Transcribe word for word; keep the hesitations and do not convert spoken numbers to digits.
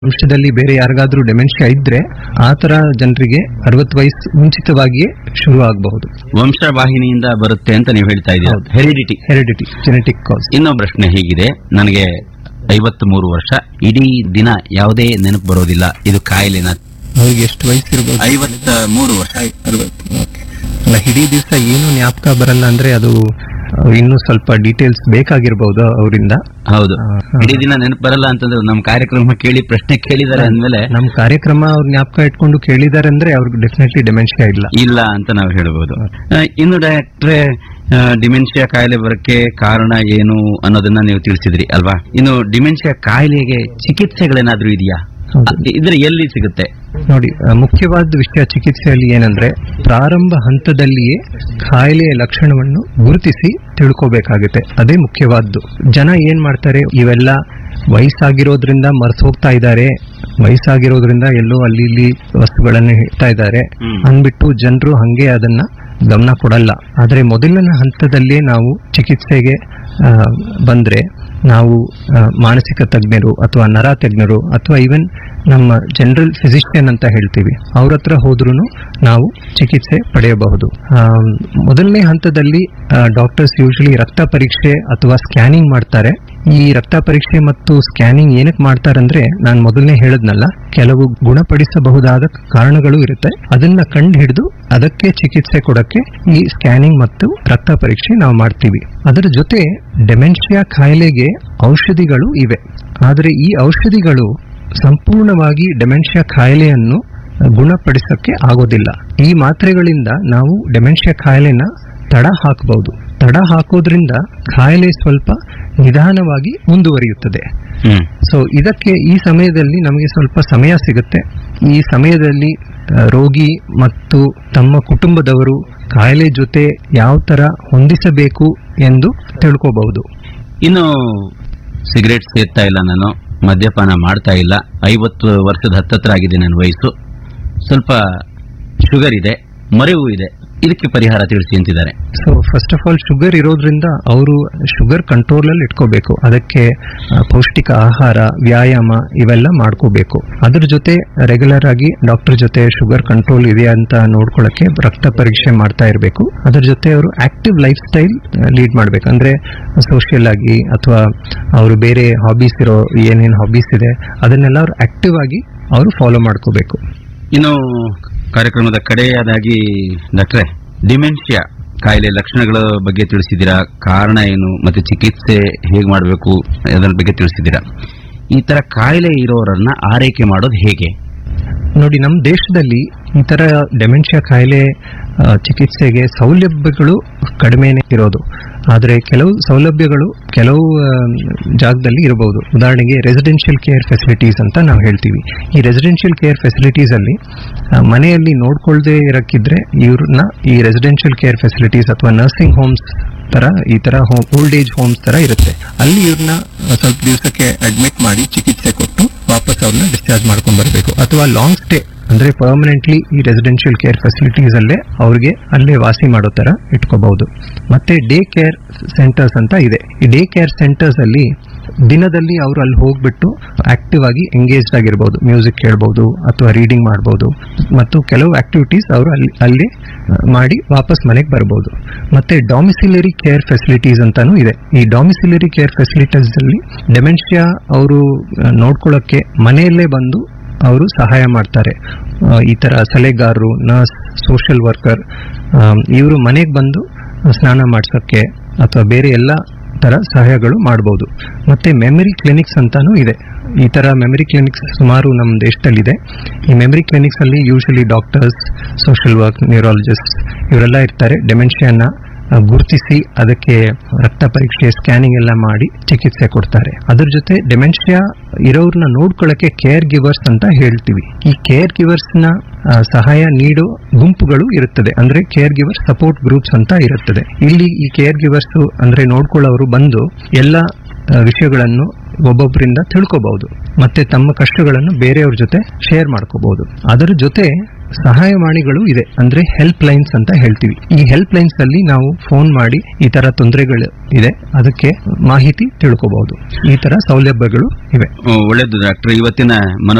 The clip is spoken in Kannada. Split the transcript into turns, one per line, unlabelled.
ವಂಶದಲ್ಲಿ ಬೇರೆ ಯಾರಿಗಾದ್ರೂ ಡೆಮೆನ್ಷಿಯಾ ಇದ್ರೆ ಆ ತರ ಜನರಿಗೆ ಅರವತ್ತು ವಯಸ್ಸು ಮುಂಚಿತವಾಗಿಯೇ ಶುರು ಆಗಬಹುದು.
ವಂಶವಾಹಿನಿಯಿಂದ ಬರುತ್ತೆ ಅಂತ ನೀವು ಹೇಳ್ತಾ ಇದ್ದೀರಾ. ಹೆರಿಡಿಟಿ
ಹೆರಿಡಿಟಿ ಜೆನೆಟಿಕ್ ಕಾಸ್.
ಇನ್ನೊಂದು ಪ್ರಶ್ನೆ ಹೀಗಿದೆ, ನನಗೆ ಐವತ್ತ್ ಮೂರು ವರ್ಷ, ಇಡೀ ದಿನ ಯಾವುದೇ ನೆನಪು ಬರೋದಿಲ್ಲ, ಇದು ಕಾಯಿಲೆನ?
ಅವ್ರಿಗೆ ಎಷ್ಟು ವಯಸ್ಸು ಇರಬಹುದು?
ಐವತ್ತ ಮೂರು ವರ್ಷ.
ಅರವತ್ತು. ಅಲ್ಲ, ಇಡೀ ದಿವಸ ಏನು ಜ್ಞಾಪಕ ಬರಲ್ಲ ಅಂದ್ರೆ ಅದು ಇನ್ನು ಸ್ವಲ್ಪ ಡೀಟೇಲ್ಸ್ ಬೇಕಾಗಿರ್ಬಹುದು ಅವರಿಂದ.
ಹೌದು, ಇಡೀ ದಿನ ನೆನಪು ಬರಲ್ಲ ಅಂತಂದ್ರೆ ನಮ್ಮ ಕಾರ್ಯಕ್ರಮ ಕೇಳಿ ಪ್ರಶ್ನೆ ಕೇಳಿದಾರೆ ಅಂದ್ಮೇಲೆ,
ನಮ್ಮ ಕಾರ್ಯಕ್ರಮ ಅವ್ರ ಜ್ಞಾಪಕ ಇಟ್ಕೊಂಡು ಕೇಳಿದಾರೆ ಅಂದ್ರೆ ಅವ್ರಿಗೆ ಡೆಫಿನೆಟ್ಲಿ ಡೆಮೆನ್ಷಿಯಾ ಇಲ್ಲ
ಇಲ್ಲ ಅಂತ ನಾವು ಹೇಳ್ಬಹುದು. ಇನ್ನು ಡಾಕ್ಟ್ರೆ, ಡಿಮೆನ್ಷಿಯಾ ಕಾಯಿಲೆ ಬರಕ್ಕೆ ಕಾರಣ ಏನು ಅನ್ನೋದನ್ನ ನೀವು ತಿಳಿಸಿದ್ರಿ ಅಲ್ವಾ? ಇನ್ನು ಡಿಮೆನ್ಷಿಯಾ ಕಾಯಿಲೆಗೆ ಚಿಕಿತ್ಸೆಗಳೇನಾದ್ರೂ ಇದೆಯಾ? ಇದ್ರೆ ಎಲ್ಲಿ ಸಿಗುತ್ತೆ?
ನೋಡಿ, ಮುಖ್ಯವಾದ ವಿಷಯ ಚಿಕಿತ್ಸೆಯಲ್ಲಿ ಏನಂದ್ರೆ ಪ್ರಾರಂಭ ಹಂತದಲ್ಲಿಯೇ ಕಾಯಿಲೆಯ ಲಕ್ಷಣವನ್ನು ಗುರುತಿಸಿ ತಿಳ್ಕೋಬೇಕಾಗುತ್ತೆ. ಅದೇ ಮುಖ್ಯವಾದ್ದು. ಜನ ಏನ್ ಮಾಡ್ತಾರೆ, ಇವೆಲ್ಲ ವಯಸ್ಸಾಗಿರೋದ್ರಿಂದ ಮರ್ತು ಹೋಗ್ತಾ ಇದ್ದಾರೆ, ವಯಸ್ಸಾಗಿರೋದ್ರಿಂದ ಎಲ್ಲೋ ಅಲ್ಲಿ ಇಲ್ಲಿ ವಸ್ತುಗಳನ್ನು ಇಡ್ತಾ ಇದ್ದಾರೆ ಅಂದ್ಬಿಟ್ಟು ಜನರು ಹಂಗೆ ಅದನ್ನ ಗಮನ ಕೊಡಲ್ಲ. ಆದ್ರೆ ಮೊದಲನೇ ಹಂತದಲ್ಲೇ ನಾವು ಚಿಕಿತ್ಸೆಗೆ ಬಂದ್ರೆ ನಾವು ಮಾನಸಿಕ ತಜ್ಞರು ಅಥವಾ ನರ ತಜ್ಞರು ಅಥವಾ ಈವನ್ ನಮ್ಮ ಜನರಲ್ ಫಿಸಿಷಿಯನ್ ಅಂತ ಹೇಳ್ತೀವಿ, ಅವ್ರ ಹತ್ರ ಹೋದ್ರೂ ನಾವು ಚಿಕಿತ್ಸೆ ಪಡೆಯಬಹುದು. ಮೊದಲನೇ ಹಂತದಲ್ಲಿ ಡಾಕ್ಟರ್ಸ್ ಯೂಶಲಿ ರಕ್ತ ಪರೀಕ್ಷೆ ಅಥವಾ ಸ್ಕ್ಯಾನಿಂಗ್ ಮಾಡ್ತಾರೆ. ಈ ರಕ್ತ ಪರೀಕ್ಷೆ ಮತ್ತು ಸ್ಕ್ಯಾನಿಂಗ್ ಏನಕ್ಕೆ ಮಾಡ್ತಾರಂದ್ರೆ, ನಾನು ಮೊದಲನೇ ಹೇಳದ್ನಲ್ಲ, ಕೆಲವು ಗುಣಪಡಿಸಬಹುದಾದ ಕಾರಣಗಳು ಇರುತ್ತೆ, ಅದನ್ನ ಕಂಡು ಹಿಡಿದು ಅದಕ್ಕೆ ಚಿಕಿತ್ಸೆ ಕೊಡಕ್ಕೆ ಈ ಸ್ಕ್ಯಾನಿಂಗ್ ಮತ್ತು ರಕ್ತ ಪರೀಕ್ಷೆ ನಾವು ಮಾಡ್ತೀವಿ. ಅದರ ಜೊತೆ ಡೆಮೆನ್ಷಿಯಾ ಕಾಯಿಲೆಗೆ ಔಷಧಿಗಳು ಇವೆ. ಆದರೆ ಈ ಔಷಧಿಗಳು ಸಂಪೂರ್ಣವಾಗಿ ಡೆಮೆನ್ಷಿಯಾ ಕಾಯಿಲೆಯನ್ನು ಗುಣಪಡಿಸಕ್ಕೆ ಆಗೋದಿಲ್ಲ. ಈ ಮಾತ್ರೆಗಳಿಂದ ನಾವು ಡೆಮೆನ್ಷಿಯಾ ಕಾಯಿಲೆನ ತಡ ಹಾಕಬಹುದು. ತಡ ಹಾಕೋದ್ರಿಂದ ಕಾಯಿಲೆ ಸ್ವಲ್ಪ ನಿಧಾನವಾಗಿ ಮುಂದುವರಿಯುತ್ತದೆ. ಸೊ ಇದಕ್ಕೆ ಈ ಸಮಯದಲ್ಲಿ ನಮಗೆ ಸ್ವಲ್ಪ ಸಮಯ ಸಿಗುತ್ತೆ. ಈ ಸಮಯದಲ್ಲಿ ರೋಗಿ ಮತ್ತು ತಮ್ಮ ಕುಟುಂಬದವರು ಕಾಯಿಲೆ ಜೊತೆ ಯಾವ ತರ ಹೊಂದಿಸಬೇಕು ಎಂದು ತಿಳ್ಕೋಬಹುದು.
ಇನ್ನು ಸಿಗರೇಟ್ ಸೇರ್ತಾ ಇಲ್ಲ, ನಾನು ಮದ್ಯಪಾನ ಮಾಡ್ತಾ ಇಲ್ಲ, ಐವತ್ತು ವರ್ಷದ ಹತ್ತತ್ರ ಆಗಿದೆ ನನ್ನ ವಯಸ್ಸು, ಸ್ವಲ್ಪ ಶುಗರ್ ಇದೆ, ಮರೆವು ಇದೆ, ಇದಕ್ಕೆ ಪರಿಹಾರ ತಿಳಿಸಿ ಅಂತಿದ್ದಾರೆ.
So first of all sugar ಇರೋದ್ರಿಂದ ಅವರು ಶುಗರ್ ಕಂಟ್ರೋಲ್ ಅಲ್ಲಿ ಇಟ್ಕೋಬೇಕು. ಅದಕ್ಕೆ ಪೌಷ್ಟಿಕ ಆಹಾರ, ವ್ಯಾಯಾಮ ಇವೆಲ್ಲ ಮಾಡ್ಕೋಬೇಕು. ಅದ್ರ ಜೊತೆ ರೆಗ್ಯುಲರ್ ಆಗಿ ಡಾಕ್ಟರ್ ಜೊತೆ ಶುಗರ್ ಕಂಟ್ರೋಲ್ ಇದೆಯಾ ಅಂತ ನೋಡ್ಕೊಳ್ಳಕ್ಕೆ ರಕ್ತ ಪರೀಕ್ಷೆ ಮಾಡ್ತಾ ಇರಬೇಕು. ಅದ್ರ ಜೊತೆ ಅವರು ಆಕ್ಟಿವ್ ಲೈಫ್ ಸ್ಟೈಲ್ ಲೀಡ್ ಮಾಡ್ಬೇಕು. ಅಂದ್ರೆ ಸೋಷಿಯಲ್ ಆಗಿ ಅಥವಾ ಅವರು ಬೇರೆ ಹಾಬೀಸ್ ಇರೋ ಏನೇನು ಹಾಬೀಸ್ ಇದೆ ಅದನ್ನೆಲ್ಲ ಅವ್ರು ಆಕ್ಟಿವ್ ಆಗಿ ಅವರು ಫಾಲೋ ಮಾಡ್ಕೋಬೇಕು.
ಇನ್ನು ಕಾರ್ಯಕ್ರಮದ ಕಡೆಯದಾಗಿ ಡಾಕ್ಟ್ರೆ, ಡಿಮೆನ್ಷಿಯಾ ಕಾಯಿಲೆ ಲಕ್ಷಣಗಳ ಬಗ್ಗೆ ತಿಳಿಸಿದ್ದೀರಾ, ಕಾರಣ ಏನು ಮತ್ತೆ ಚಿಕಿತ್ಸೆ ಹೇಗೆ ಮಾಡಬೇಕು ಅದರ ಬಗ್ಗೆ ತಿಳಿಸಿದ್ದೀರಾ. ಈ ತರ ಕಾಯಿಲೆ ಇರೋರನ್ನ ಆರೈಕೆ ಮಾಡೋದು ಹೇಗೆ?
ನೋಡಿ, ನಮ್ಮ ದೇಶದಲ್ಲಿ ಈ ತರ ಡೆಮೆನ್ಷಿಯಾ ಕಾಯಿಲೆ ಚಿಕಿತ್ಸೆಗೆ ಸೌಲಭ್ಯಗಳು ಕಡಿಮೆನೇ ಇರೋದು. ಆದರೆ ಕೆಲವು ಸೌಲಭ್ಯಗಳು ಕೆಲವು ಜಾಗದಲ್ಲಿ ಇರಬಹುದು. ಉದಾಹರಣೆಗೆ ರೆಸಿಡೆನ್ಷಿಯಲ್ ಕೇರ್ ಫೆಸಿಲಿಟೀಸ್ ಅಂತ ನಾವು ಹೇಳ್ತೀವಿ. ಈ ರೆಸಿಡೆನ್ಷಿಯಲ್ ಕೇರ್ ಫೆಸಿಲಿಟೀಸ್ ಅಲ್ಲಿ ಮನೆಯಲ್ಲಿ ನೋಡ್ಕೊಳ್ದೇ ಇರಕ್ಕಿದ್ರೆ ಇವ್ರನ್ನ ಈ ರೆಸಿಡೆನ್ಷಿಯಲ್ ಕೇರ್ ಫೆಸಿಲಿಟೀಸ್ ಅಥವಾ ನರ್ಸಿಂಗ್ ಹೋಮ್ಸ್ ತರ ಈ ತರ ಓಲ್ಡ್ ಏಜ್ ಹೋಮ್ಸ್ ತರ ಇರುತ್ತೆ. ಅಲ್ಲಿ ಇವ್ರನ್ನ ಸ್ವಲ್ಪ ದಿವಸಕ್ಕೆ ಅಡ್ಮಿಟ್ ಮಾಡಿ ಚಿಕಿತ್ಸೆ ಕೊಟ್ಟು ವಾಪಸ್ ಅವ್ರನ್ನ ಡಿಸ್ಚಾರ್ಜ್ ಮಾಡ್ಕೊಂಡ್ ಬರಬೇಕು. ಅಥವಾ ಲಾಂಗ್ ಸ್ಟೇ ಅಂದ್ರೆ ಪರ್ಮನೆಂಟ್ಲಿ ಈ ರೆಸಿಡೆನ್ಷಿಯಲ್ ಕೇರ್ ಫೆಸಿಲಿಟೀಸ್ ಅಲ್ಲೇ ಅವ್ರಿಗೆ ಅಲ್ಲೇ ವಾಸಿ ಮಾಡೋ ತರ ಇಟ್ಕೋಬಹುದು. ಮತ್ತೆ ಡೇ ಕೇರ್ ಸೆಂಟರ್ಸ್ ಅಂತ ಇದೆ. ಈ ಡೇ ಕೇರ್ ಸೆಂಟರ್ಸ್ ಅಲ್ಲಿ ದಿನದಲ್ಲಿ ಅವರು ಅಲ್ಲಿ ಹೋಗ್ಬಿಟ್ಟು ಆಕ್ಟಿವ್ ಆಗಿ ಎಂಗೇಜ್ಡ್ ಆಗಿರ್ಬೋದು, ಮ್ಯೂಸಿಕ್ ಕೇಳಬಹುದು ಅಥವಾ ರೀಡಿಂಗ್ ಮಾಡಬಹುದು, ಮತ್ತು ಕೆಲವು ಆಕ್ಟಿವಿಟೀಸ್ ಅವರು ಅಲ್ಲಿ ಅಲ್ಲಿ ಮಾಡಿ ವಾಪಸ್ ಮನೆಗೆ ಬರಬಹುದು. ಮತ್ತೆ ಡಾಮಿಸಿಲರಿ ಕೇರ್ ಫೆಸಿಲಿಟೀಸ್ ಅಂತಾನೂ ಇದೆ. ಈ ಡಾಮಿಸಿಲರಿ ಕೇರ್ ಫೆಸಿಲಿಟೀಸ್ ಅಲ್ಲಿ ಡೆಮೆನ್ಷಿಯಾ ಅವರು ನೋಡ್ಕೊಳ್ಳೋಕೆ ಮನೆಯಲ್ಲೇ ಬಂದು ಅವರು ಸಹಾಯ ಮಾಡ್ತಾರೆ. ಈ ತರ ಸಲಹೆಗಾರರು, ನರ್ಸ್, ಸೋಷಿಯಲ್ ವರ್ಕರ್ ಇವರು ಮನೆಗೆ ಬಂದು ಸ್ನಾನ ಮಾಡ್ಸೋಕ್ಕೆ ಅಥವಾ ಬೇರೆ ಎಲ್ಲ ತರ ಸಹಾಯಗಳು ಮಾಡಬಹುದು. ಮತ್ತೆ ಮೆಮರಿ ಕ್ಲಿನಿಕ್ಸ್ ಅಂತಾನೂ ಇದೆ. ಈ ತರ ಮೆಮರಿ ಕ್ಲಿನಿಕ್ಸ್ ಸುಮಾರು ನಮ್ಮ ದೇಶದಲ್ಲಿದೆ. ಈ ಮೆಮರಿ ಕ್ಲಿನಿಕ್ಸ್ ಅಲ್ಲಿ usually doctors, social work, neurologist ಇವರೆಲ್ಲ ಇರ್ತಾರೆ. ಡೆಮೆನ್ಷಿಯಾನ ಗುರುತಿಸಿ ಅದಕ್ಕೆ ರಕ್ತ ಪರೀಕ್ಷೆ, ಸ್ಕ್ಯಾನಿಂಗ್ ಎಲ್ಲ ಮಾಡಿ ಚಿಕಿತ್ಸೆ ಕೊಡ್ತಾರೆ. ಅದ್ರ ಜೊತೆ ಡೆಮೆನ್ಷಿಯಾ ಇರೋರ್ನ ನೋಡ್ಕೊಳ್ಳಕ್ಕೆ ಕೇರ್ ಗಿವರ್ಸ್ ಅಂತ ಹೇಳ್ತೀವಿ. ಈ ಕೇರ್ ಗಿವರ್ಸ್ ನ ಸಹಾಯ ನೀಡೋ ಗುಂಪುಗಳು ಇರುತ್ತದೆ. ಅಂದ್ರೆ ಕೇರ್ ಗಿವರ್ ಸಪೋರ್ಟ್ ಗ್ರೂಪ್ಸ್ ಅಂತ ಇರುತ್ತದೆ. ಇಲ್ಲಿ ಈ ಕೇರ್ ಗಿವರ್ಸ್ ಅಂದ್ರೆ ನೋಡ್ಕೊಳ್ಳೋರು ಬಂದು ಎಲ್ಲ ವಿಷಯಗಳನ್ನು ಒಬ್ಬೊಬ್ಬರಿಂದ ತಿಳ್ಕೋಬಹುದು, ಮತ್ತೆ ತಮ್ಮ ಕಷ್ಟಗಳನ್ನು ಬೇರೆಯವ್ರ ಜೊತೆ ಶೇರ್ ಮಾಡ್ಕೋಬಹುದು. ಅದರ ಜೊತೆ ಸಹಾಯವಾಣಿಗಳು ಇದೆ, ಅಂದ್ರೆ ಹೆಲ್ಪ್ ಲೈನ್ಸ್ ಅಂತ ಹೇಳ್ತೀವಿ. ಈ ಹೆಲ್ಪ್ ಲೈನ್ಸ್ ಅಲ್ಲಿ ನಾವು ಫೋನ್ ಮಾಡಿ ಈ ತರ ತೊಂದರೆಗಳು ಇದೆ ಅದಕ್ಕೆ ಮಾಹಿತಿ ತಿಳ್ಕೋಬಹುದು. ಈ ತರ ಸೌಲಭ್ಯಗಳು ಇವೆ.
ಒಳ್ಳೆಯದು ಡಾಕ್ಟರ್. ಇವತ್ತಿನ